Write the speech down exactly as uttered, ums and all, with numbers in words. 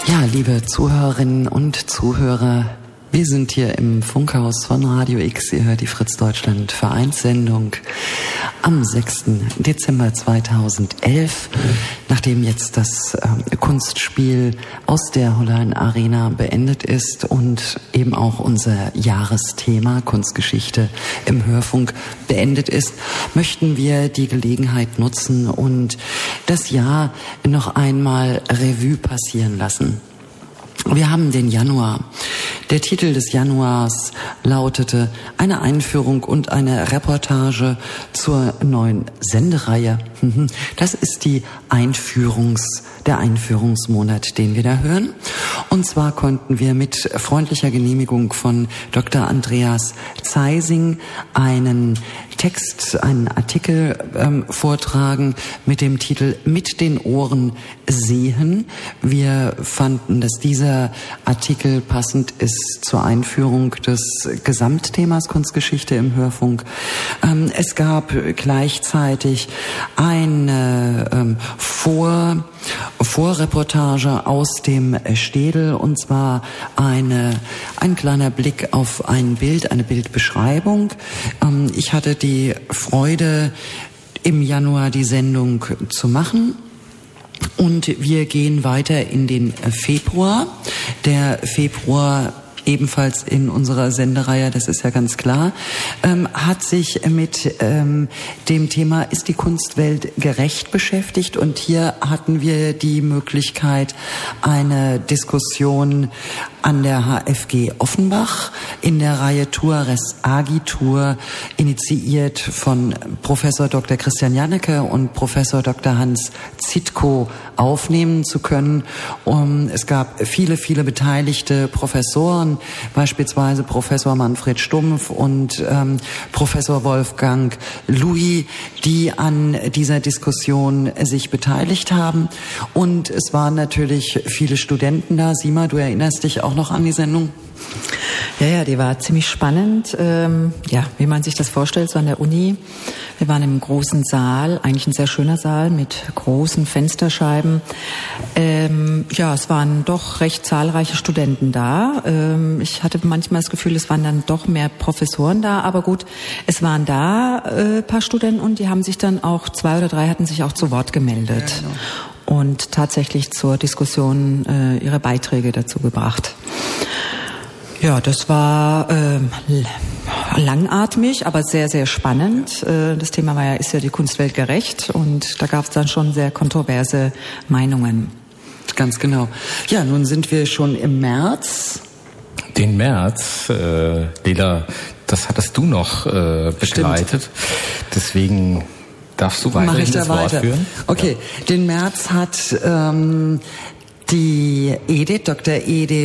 Ja, liebe Zuhörerinnen und Zuhörer, wir sind hier im Funkhaus von Radio X. Ihr hört die Fritz Deutschland Vereinssendung am sechsten Dezember zweitausendelf, nachdem jetzt das äh, Kunstspiel aus der Hollein Arena beendet ist und eben auch unser Jahresthema Kunstgeschichte im Hörfunk beendet ist, möchten wir die Gelegenheit nutzen und das Jahr noch einmal Revue passieren lassen. Wir haben den Januar. Der Titel des Januars lautete Eine Einführung und eine Reportage zur neuen Sendereihe. Das ist die Einführungs, der Einführungsmonat, den wir da hören. Und zwar konnten wir mit freundlicher Genehmigung von Doktor Andreas Zeising einen Text, einen Artikel ähm, vortragen mit dem Titel Mit den Ohren sehen. Wir fanden, dass dieser Artikel passend ist zur Einführung des Gesamtthemas Kunstgeschichte im Hörfunk. Ähm, es gab gleichzeitig eine ähm, Vor Vorreportage aus dem Städel, und zwar eine, ein kleiner Blick auf ein Bild, eine Bildbeschreibung. Ähm, ich hatte die Freude, im Januar die Sendung zu machen. Und wir gehen weiter in den Februar. Der Februar, ebenfalls in unserer Sendereihe, das ist ja ganz klar, ähm, hat sich mit ähm, dem Thema Ist die Kunstwelt gerecht beschäftigt, und hier hatten wir die Möglichkeit, eine Diskussion an der H F G Offenbach in der Reihe Tour Res Agitur, initiiert von Professor Doktor Christian Janneke und Professor Doktor Hans Zitko, aufnehmen zu können. Um, es gab viele, viele beteiligte Professoren, beispielsweise Professor Manfred Stumpf und ähm, Professor Wolfgang Louis, die an dieser Diskussion sich beteiligt haben. Und es waren natürlich viele Studenten da. Sima, du erinnerst dich auch noch an die Sendung? Ja, ja, die war ziemlich spannend. Ähm, ja, wie man sich das vorstellt, so an der Uni. Wir waren im großen Saal, eigentlich ein sehr schöner Saal mit großen Fensterscheiben. Ähm, ja, es waren doch recht zahlreiche Studenten da. Ähm, ich hatte manchmal das Gefühl, es waren dann doch mehr Professoren da. Aber gut, es waren da äh, paar Studenten, und die haben sich dann auch, zwei oder drei hatten sich auch zu Wort gemeldet. Ja, genau. Und tatsächlich zur Diskussion äh, ihre Beiträge dazu gebracht. Ja, das war ähm, langatmig, aber sehr, sehr spannend. Äh, das Thema war ja, ist ja die Kunstwelt gerecht? Und da gab es dann schon sehr kontroverse Meinungen. Ganz genau. Ja, nun sind wir schon im März. Den März, äh, Lela, das hattest du noch äh, begleitet. Stimmt. Deswegen darfst du weiter das Wort führen. Okay, ja. Den März hat ähm, die Edith, Doktor Edith